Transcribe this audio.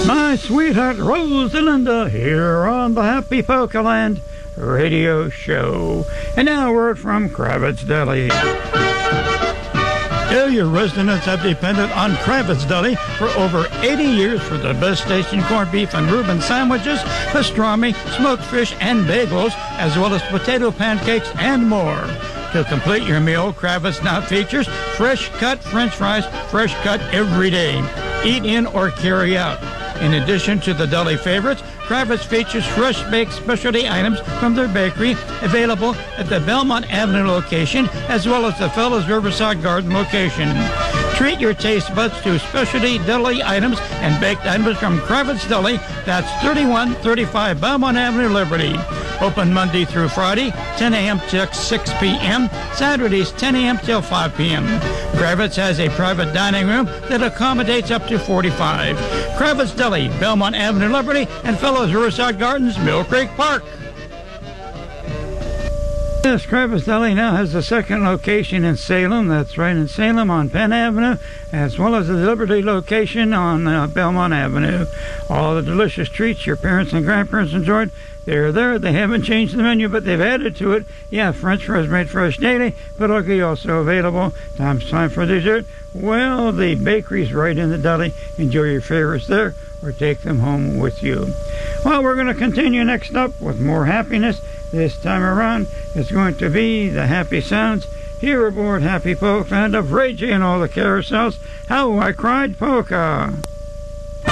My sweetheart Rosalinda here on the Happy Polkaland radio show. And now a word from Kravitz Deli. Area residents have depended on Kravitz Deli for over 80 years for the best tasting corned beef and Reuben sandwiches, pastrami, smoked fish, and bagels, as well as potato pancakes and more. To complete your meal, Kravitz now features fresh cut French fries, fresh cut every day. Eat in or carry out. In addition to the deli favorites, Kravitz features fresh baked specialty items from their bakery available at the Belmont Avenue location as well as the Fellows Riverside Garden location. Treat your taste buds to specialty deli items and baked items from Kravitz Deli. That's 3135 Belmont Avenue, Liberty. Open Monday through Friday, 10 a.m. till 6 p.m. Saturdays, 10 a.m. till 5 p.m. Kravitz has a private dining room that accommodates up to 45. Kravitz Deli, Belmont Avenue, Liberty, and Fellows Riverside Gardens, Mill Creek Park. Yes, Kravitz Deli now has a second location in Salem. That's right in Salem on Penn Avenue, as well as the Liberty location on Belmont Avenue. All the delicious treats your parents and grandparents enjoyed, they're there. They haven't changed the menu, but they've added to it. Yeah, French fries made fresh daily, pierogi also available. Time for dessert. Well, the bakery's right in the deli. Enjoy your favorites there or take them home with you. Well, we're going to continue next up with more happiness. This time around, it's going to be the happy sounds here aboard Happy Polkaland of Ray J and all the carousels. How I Cried Polka.